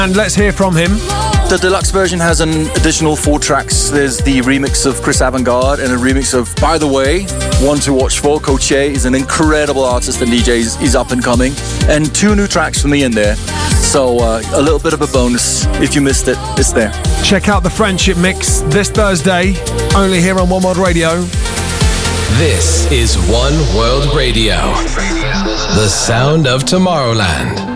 And let's hear from him. The deluxe version has an additional 4 tracks. There's the remix of Chris Avantgarde and a remix of, by the way, one to watch for. Coach A is an incredible artist and DJ. He's up and coming. And 2 new tracks for me in there. So a little bit of a bonus. If you missed it, it's there. Check out the Friendship Mix this Thursday, only here on One World Radio. This is One World Radio, the sound of Tomorrowland.